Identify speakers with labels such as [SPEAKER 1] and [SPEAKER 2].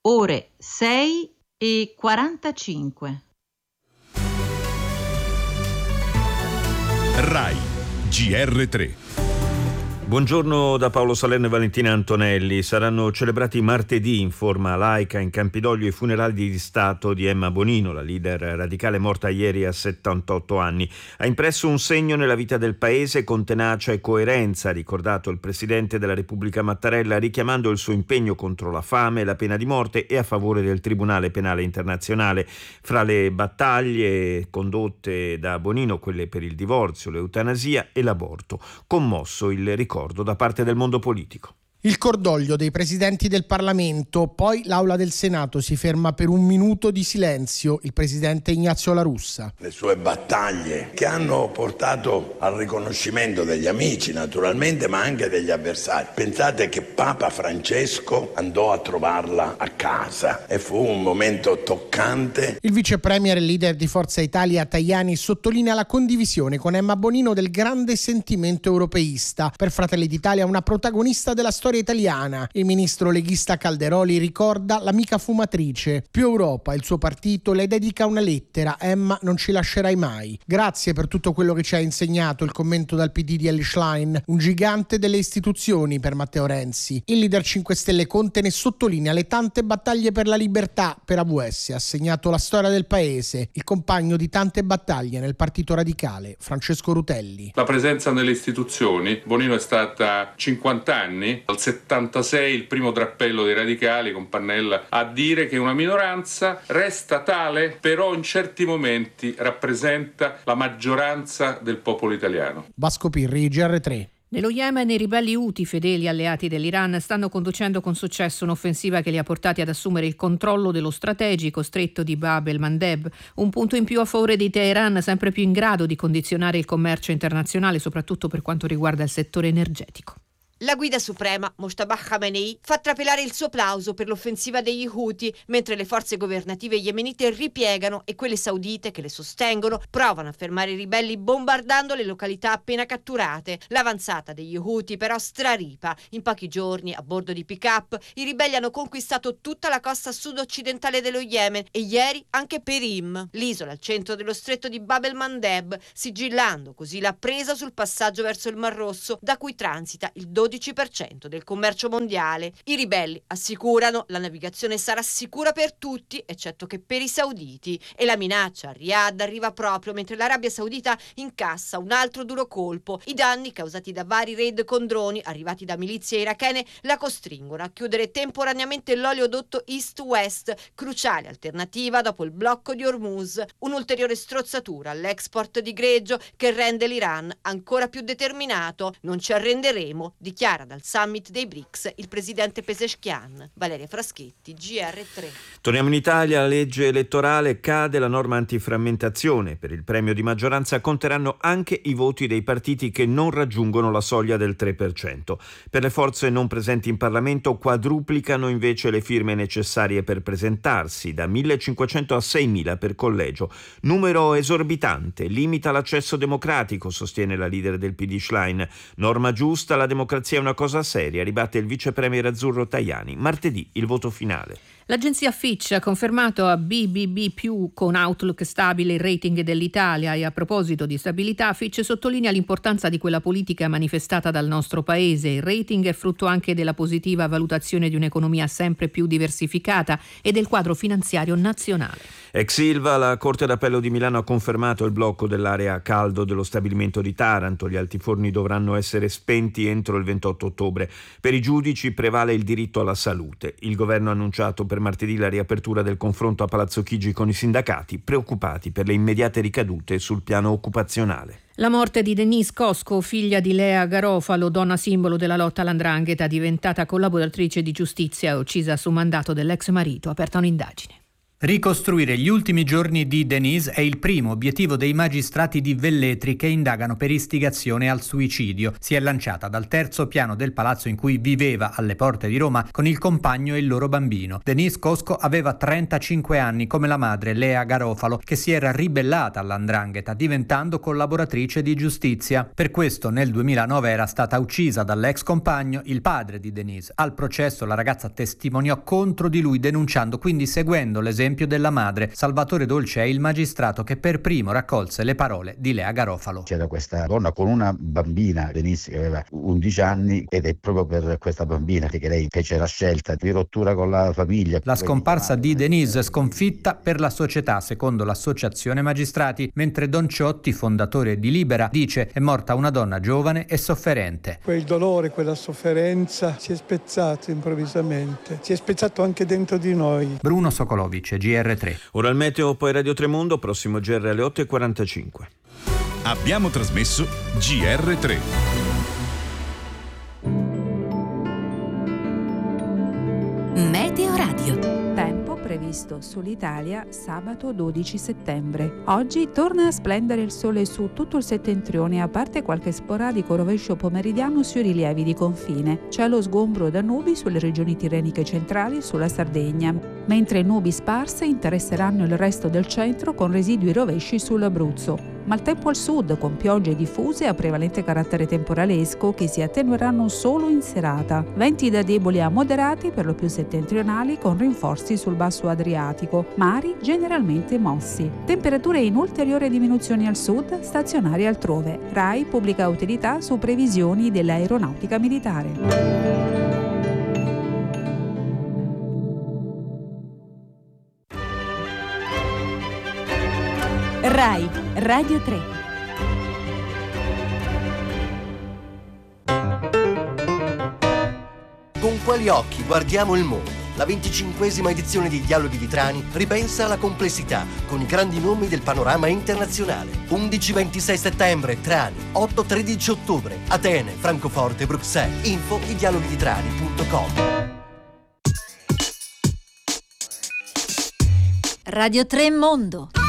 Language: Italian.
[SPEAKER 1] ore 6:45.
[SPEAKER 2] RAI GR3.
[SPEAKER 3] Buongiorno da Paolo Salerno e Valentina Antonelli. Saranno celebrati martedì in forma laica in Campidoglio i funerali di Stato di Emma Bonino, la leader radicale morta ieri a 78 anni. Ha impresso un segno nella vita del paese con tenacia e coerenza, ha ricordato il Presidente della Repubblica Mattarella, richiamando il suo impegno contro la fame, la pena di morte e a favore del Tribunale Penale Internazionale. Fra le battaglie condotte da Bonino, quelle per il divorzio, l'eutanasia e l'aborto. Commosso il ricordo da parte del mondo politico.
[SPEAKER 4] Il cordoglio dei presidenti del Parlamento, poi l'Aula del Senato si ferma per un minuto di silenzio. Il presidente Ignazio La Russa.
[SPEAKER 5] Le sue battaglie che hanno portato al riconoscimento degli amici naturalmente, ma anche degli avversari. Pensate che Papa Francesco andò a trovarla a casa e fu un momento toccante.
[SPEAKER 4] Il vice premier e leader di Forza Italia Tajani sottolinea la condivisione con Emma Bonino del grande sentimento europeista. Per Fratelli d'Italia una protagonista della storia italiana. Il ministro leghista Calderoli ricorda l'amica fumatrice. Più Europa, il suo partito, le dedica una lettera. Emma, non ci lascerai mai. Grazie per tutto quello che ci ha insegnato. Il commento dal PD di Elly Schlein, un gigante delle istituzioni per Matteo Renzi. Il leader 5 Stelle Conte ne sottolinea le tante battaglie per la libertà. Per AVS ha segnato la storia del paese. Il compagno di tante battaglie nel partito radicale, Francesco Rutelli.
[SPEAKER 6] La presenza nelle istituzioni. Bonino è stata 50 anni, al 76 il primo drappello dei radicali con Pannella a dire che una minoranza resta tale, però in certi momenti rappresenta la maggioranza del popolo italiano.
[SPEAKER 4] Vasco Pirri, GR3.
[SPEAKER 7] Nello Yemen i ribelli Houthi, fedeli alleati dell'Iran, stanno conducendo con successo un'offensiva che li ha portati ad assumere il controllo dello strategico stretto di Bab el-Mandeb, un punto in più a favore di Teheran, sempre più in grado di condizionare il commercio internazionale, soprattutto per quanto riguarda il settore energetico.
[SPEAKER 8] La guida suprema, Mojtaba Khamenei, fa trapelare il suo plauso per l'offensiva degli Houthi, mentre le forze governative yemenite ripiegano e quelle saudite che le sostengono provano a fermare i ribelli bombardando le località appena catturate. L'avanzata degli Houthi però straripa. In pochi giorni, a bordo di pick-up, i ribelli hanno conquistato tutta la costa sud-occidentale dello Yemen e ieri anche Perim, l'isola al centro dello stretto di Bab el-Mandeb, sigillando così la presa sul passaggio verso il Mar Rosso, da cui transita il 12% del commercio mondiale. I ribelli assicurano la navigazione sarà sicura per tutti, eccetto che per i sauditi, e la minaccia a Riyadh arriva proprio mentre l'Arabia Saudita incassa un altro duro colpo. I danni causati da vari raid con droni arrivati da milizie irachene la costringono a chiudere temporaneamente l'oleodotto East-West, cruciale alternativa dopo il blocco di Hormuz, un'ulteriore strozzatura all'export di greggio che rende l'Iran ancora più determinato. Non ci arrenderemo, dichiara dal summit dei BRICS il presidente Pezeshkian. Valeria Fraschetti, GR3.
[SPEAKER 3] Torniamo in Italia. La legge elettorale, cade la norma antiframmentazione. Per il premio di maggioranza conteranno anche i voti dei partiti che non raggiungono la soglia del 3%. Per le forze non presenti in Parlamento quadruplicano invece le firme necessarie per presentarsi, da 1.500 a 6.000 per collegio. Numero esorbitante, limita l'accesso democratico, sostiene la leader del PD Schlein. Norma giusta, la democrazia è una cosa seria, ribatte il vice premier azzurro Tajani. Martedì il voto finale.
[SPEAKER 7] L'agenzia Fitch ha confermato a BBB+ con outlook stabile il rating dell'Italia e a proposito di stabilità Fitch sottolinea l'importanza di quella politica manifestata dal nostro paese. Il rating è frutto anche della positiva valutazione di un'economia sempre più diversificata e del quadro finanziario nazionale.
[SPEAKER 3] Ex Ilva, la Corte d'Appello di Milano ha confermato il blocco dell'area a caldo dello stabilimento di Taranto. Gli altiforni dovranno essere spenti entro il 28 ottobre. Per i giudici prevale il diritto alla salute. Il governo ha annunciato per martedì la riapertura del confronto a Palazzo Chigi con i sindacati, preoccupati per le immediate ricadute sul piano occupazionale.
[SPEAKER 7] La morte di Denise Cosco, figlia di Lea Garofalo, donna simbolo della lotta all''ndrangheta, diventata collaboratrice di giustizia, uccisa su mandato dell'ex marito, aperta un'indagine.
[SPEAKER 1] Ricostruire gli ultimi giorni di Denise è il primo obiettivo dei magistrati di Velletri che indagano per istigazione al suicidio. Si è lanciata dal terzo piano del palazzo in cui viveva alle porte di Roma con il compagno e il loro bambino. Denise Cosco aveva 35 anni come la madre Lea Garofalo, che si era ribellata all''ndrangheta diventando collaboratrice di giustizia. Per questo nel 2009 era stata uccisa dall'ex compagno, il padre di Denise. Al processo la ragazza testimoniò contro di lui, denunciando, quindi seguendo l'esempio della madre. Salvatore Dolce è il magistrato che per primo raccolse le parole di Lea Garofalo.
[SPEAKER 9] C'era questa donna con una bambina, Denise, che aveva 11 anni, ed è proprio per questa bambina che lei fece la scelta di rottura con la famiglia.
[SPEAKER 1] La scomparsa di Denise sconfitta per la società, secondo l'associazione magistrati, mentre Don Ciotti, fondatore di Libera, dice è morta una donna giovane e sofferente.
[SPEAKER 10] Quel dolore, quella sofferenza si è spezzato improvvisamente, si è spezzato anche dentro di noi.
[SPEAKER 1] Bruno Sokolovic, GR3.
[SPEAKER 3] Ora il meteo, poi Radio Tremondo, prossimo GR alle 8:45.
[SPEAKER 2] Abbiamo trasmesso GR3.
[SPEAKER 11] Meteo Radio.
[SPEAKER 12] Tempo previsto sull'Italia sabato 12 settembre. Oggi torna a splendere il sole su tutto il settentrione, a parte qualche sporadico rovescio pomeridiano sui rilievi di confine. Cielo sgombro da nubi sulle regioni tirreniche centrali e sulla Sardegna, mentre nubi sparse interesseranno il resto del centro con residui rovesci sull'Abruzzo. Maltempo al sud, con piogge diffuse a prevalente carattere temporalesco che si attenueranno solo in serata. Venti da deboli a moderati per lo più settentrionali, con rinforzi sul basso Adriatico. Mari generalmente mossi. Temperature in ulteriore diminuzione al sud, stazionarie altrove. RAI pubblica utilità su previsioni dell'aeronautica militare.
[SPEAKER 11] RAI Radio 3.
[SPEAKER 13] Con quali occhi guardiamo il mondo? La 25esima edizione di Dialoghi di Trani ripensa alla complessità con i grandi nomi del panorama internazionale. 11-26 settembre Trani, 8-13 ottobre Atene, Francoforte, Bruxelles. Info dialoghiditrani.com.
[SPEAKER 11] Radio 3 Mondo.